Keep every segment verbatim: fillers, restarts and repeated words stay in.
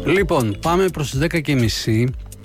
Λοιπόν, πάμε προς τις δέκα και μισή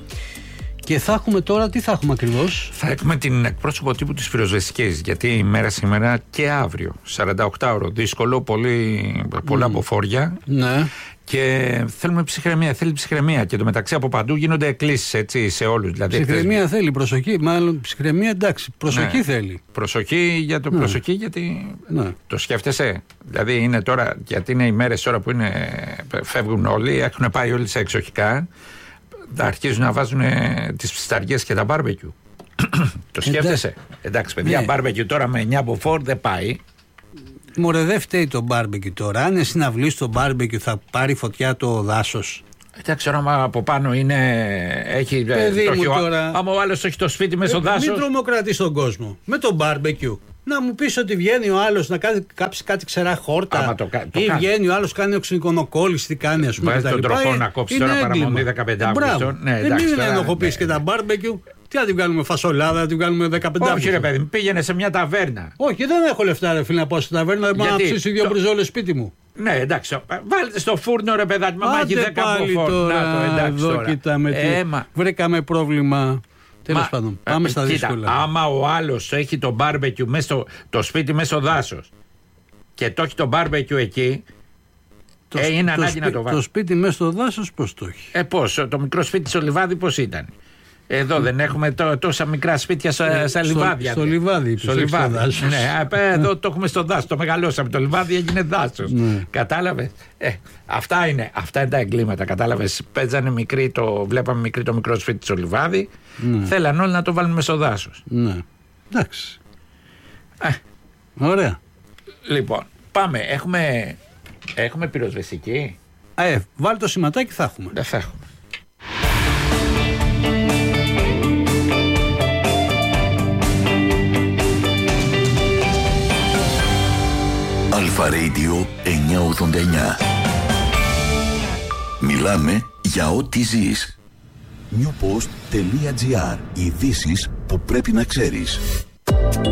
και θα έχουμε τώρα, τι θα έχουμε ακριβώς? Θα έχουμε την εκπρόσωπο τύπου της πυροσβεστικής, γιατί η μέρα σήμερα και αύριο, σαράντα οκτώ ώρο, δύσκολο, πολύ, πολλά mm. αποφόρια. Ναι. Και θέλουμε ψυχραιμία, θέλει ψυχραιμία. Και το μεταξύ από παντού γίνονται εκκλήσεις, έτσι, σε όλους. Δηλαδή, ψυχραιμία χθες... θέλει, προσοχή. Μάλλον ψυχραιμία, εντάξει. Προσοχή ναι. θέλει. Προσοχή, για το... ναι. προσοχή γιατί ναι. το σκέφτεσαι. Δηλαδή είναι τώρα, γιατί είναι οι μέρες τώρα που είναι, φεύγουν όλοι, έχουν πάει όλοι σε εξοχικά, αρχίζουν να βάζουν τις ψισταριές και τα μπάρμπεκιου. Το σκέφτεσαι. Εντάξει, παιδιά, ναι. μπάρμπεκιου τώρα με εννιά μποφόρ δεν πάει. Μωρέ, δεν φταίει το μπάρμπεκιου τώρα. Αν είναι συναυλή στο μπάρμπεκιου, θα πάρει φωτιά το δάσος. Εντάξει, άμα από πάνω είναι. Έχει. Παιδί μου τώρα. Άμα ο άλλος έχει το σπίτι μέσα στο ε, δάσος. Μην τρομοκρατείς τον κόσμο. Με το μπάρμπεκιου. Να μου πεις ότι βγαίνει ο άλλος να κάνει κάψει κάτι ξερά χόρτα. Το, το ή κάνει. βγαίνει ο άλλος κάνει οξυγονοκόλληση, τι κάνει, ας πούμε. Βάζει τον τροχό να κόψει τώρα παραμονή δεκαπέντε Αυγούστου. Ναι, δεν μην ενοχοποιείς και τα μπάρμπεκιου. Τι να την κάνουμε φασολάδα, να την κάνουμε δεκαπέντε Αυγούστου. Όχι, ρε παιδί, πήγαινε σε μια ταβέρνα. Όχι, δεν έχω λεφτά, ρε φίλε, να πάω στην ταβέρνα, δεν μπορώ να ψήσω δύο μπριζόλες σπίτι μου. Ναι, εντάξει. Βάλτε στο φούρνο, ρε παιδάκι, μα έχει δέκα μποφόρ. Να το, εντάξει. Εδώ κοιτάμε τι. Βρήκαμε πρόβλημα. Τέλος πάντων, πάμε στα δύσκολα. Άμα ο άλλος έχει το μπάρμπεκιου μέσα στο το σπίτι μέσα στο δάσος και το έχει το μπάρμπεκιου εκεί, το, ε, είναι το ανάγκη σπί, να το βάλει. Το σπίτι μέσα στο δάσος πώς το έχει? Ε, πώς, το μικρό σπίτι στο λιβάδι πώς ήταν? Εδώ δεν έχουμε τό, τόσα μικρά σπίτια στα, στα λιβάδια. Στο λιβάδι, στο λιβάδι. Ναι, εδώ το έχουμε στο δάσος. Το μεγαλώσαμε. Το λιβάδι έγινε δάσος. Ναι. Κατάλαβες. Ε, αυτά, είναι, αυτά είναι τα εγκλήματα. Κατάλαβες. Παίζανε μικρή το, βλέπαμε μικρή το μικρό σπίτι στο λιβάδι. Ναι. Θέλαν όλοι να το βάλουν στο δάσος. Ναι. Εντάξει. Ε. Ωραία. Λοιπόν, πάμε. Έχουμε, έχουμε πυροσβεστική. Ε, βάλει το σηματάκι, θα έχουμε. Δεν θα έχουμε. Αλφα Radio εννιακόσια ογδόντα εννιά. Μιλάμε για ό,τι ζεις. newpost.gr. Ειδήσεις που πρέπει να ξέρεις.